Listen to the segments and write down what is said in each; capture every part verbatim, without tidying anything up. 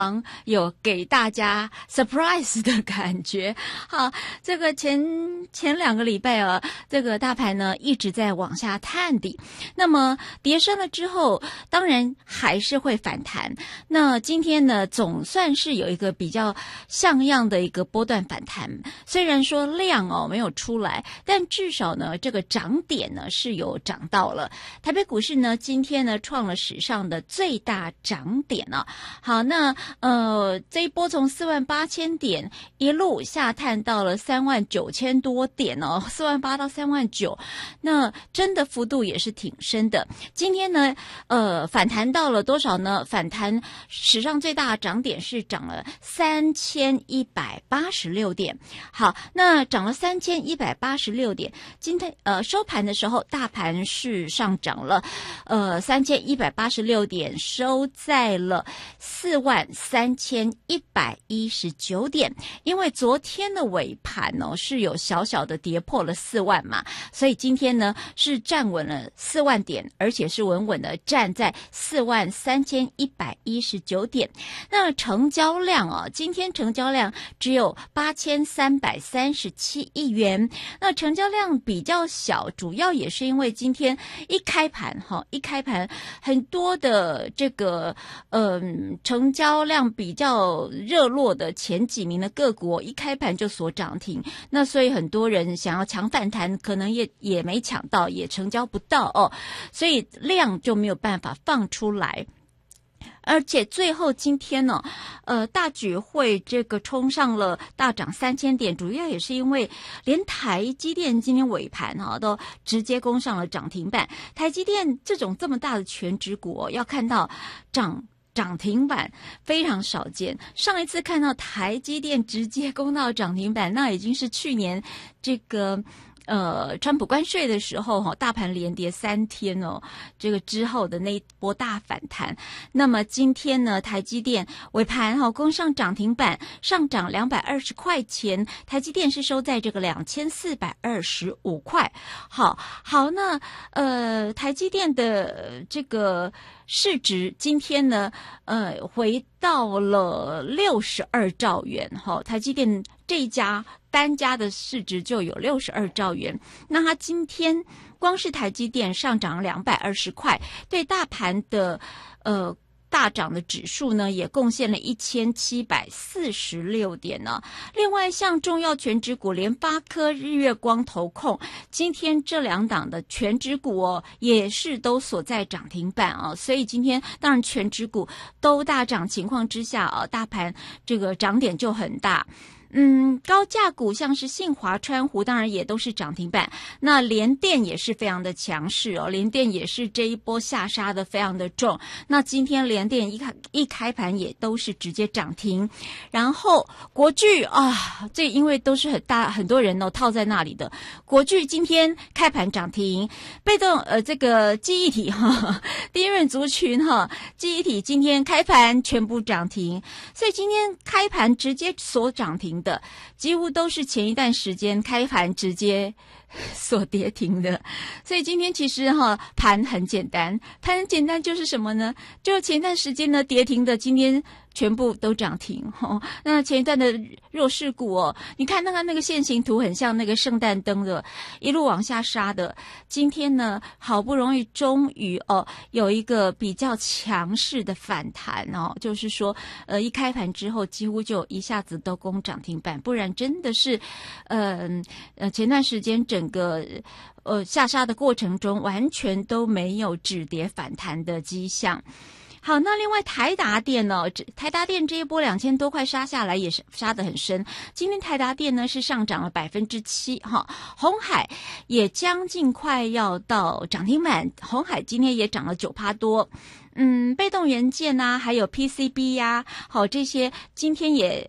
有给大家 surprise 的感觉。好，这个前前两个礼拜啊，这个大盘呢一直在往下探底，那么跌深了之后，当然还是会反弹。那今天呢，总算是有一个比较像样的一个波段反弹，虽然说量哦没有出来，但至少呢，这个涨点呢是有涨到了。台北股市呢，今天呢创了史上的最大涨点啊。好，那呃，这一波从四万八千点一路下探到了三万九千多点哦，四万八到三万九，那真的幅度也是挺深的。今天呢，呃，反弹到了多少呢？反弹史上最大的涨点是涨了三千一百八十六点。好，那涨了三千一百八十六点，今天呃收盘的时候，大盘是上涨了，呃，三千一百八十六点，收在了四万三千一百一十九点。因为昨天的尾盘哦是有小小的跌破了四万嘛，所以今天呢是站稳了四万点，而且是稳稳的站在四万三千一百一十九点。那成交量哦，今天成交量只有八千三百三十七亿元，那成交量比较小，主要也是因为今天一开盘哈，一开盘很多的这个嗯、呃、成交量比较热络的前几名的个股一开盘就锁涨停，那所以很多人想要抢反弹，可能也也没抢到，也成交不到哦，所以量就没有办法放出来。而且最后今天呢，呃，大举会这个冲上了大涨三千点，主要也是因为连台积电今天尾盘哈、啊、都直接攻上了涨停板。台积电这种这么大的权值股、哦、要看到涨涨停板非常少见，上一次看到台积电直接攻到涨停板，那已经是去年这个呃，川普关税的时候哈，大盘连跌三天哦，这个之后的那一波大反弹。那么今天呢，台积电尾盘哈攻上涨停板，上涨两百二十块钱，台积电是收在这个两千四百二十五块。好，好，那呃，台积电的这个市值今天呢，呃，回到了六十二兆元哈，台积电这一家单家的市值就有六十二兆元，那它今天光是台积电上涨两百二十块，对大盘的呃大涨的指数呢，也贡献了一千七百四十六点呢。另外，像重要权值股联发科、日月光、投控，今天这两档的权值股哦，也是都锁在涨停板啊。所以今天当然权值股都大涨情况之下啊，大盘这个涨点就很大。嗯，高价股像是信华、川湖，当然也都是涨停板。那联电也是非常的强势哦，联电也是这一波下杀的非常的重。那今天联电一开一开盘也都是直接涨停。然后国巨啊，这因为都是很大很多人哦套在那里的，国巨今天开盘涨停。被动呃这个记忆体哈，低润族群哈，记忆体今天开盘全部涨停，所以今天开盘直接锁涨停的几乎都是前一段时间开盘直接所跌停的。所以今天其实哈盘很简单，盘很简单就是什么呢？就前一段时间呢跌停的，今天全部都涨停哦。那前一段的弱势股哦，你看那个那个线形图很像那个圣诞灯的，一路往下杀的。今天呢，好不容易终于哦有一个比较强势的反弹哦，就是说呃一开盘之后几乎就一下子都攻涨停板，不然真的是呃呃前段时间整个呃下杀的过程中完全都没有止跌反弹的迹象。好，那另外台达电呢？台达电这一波两千多块杀下来，也是杀得很深。今天台达电呢是上涨了百分之七，哈，鸿海也将近快要到涨停板，鸿海今天也涨了九趴多。嗯，被动元件啊，还有 P C B 呀、啊，好这些今天也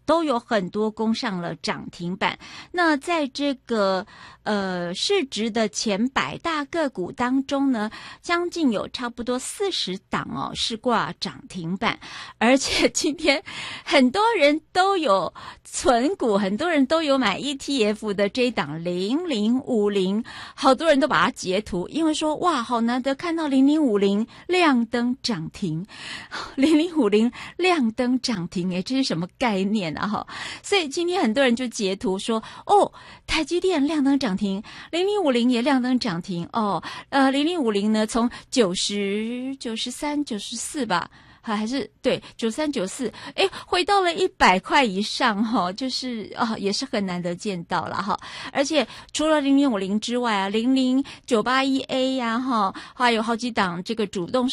都有很多攻上了涨停板。那在这个呃市值的前百大个股当中呢，将近有差不多四十档哦是挂涨停板，而且今天很多人都有存股，很多人都有买 E T F 的这一档零零五零，好多人都把它截图，因为说哇，好难得看到零零五零亮灯涨停，零零五零亮灯涨停，诶，这是什么概念啊？哈，所以今天很多人就截图说，哦，台积电亮灯涨停，零零五零也亮灯涨停，哦，呃，零零五零呢从九十九十三九十四吧。还是对九三九四，哎，回到了一百块以上哈、哦，就是啊、哦，也是很难得见到了哈。而且除了零零五零之外啊，零零九八一 A 呀哈，还有好几档这个主动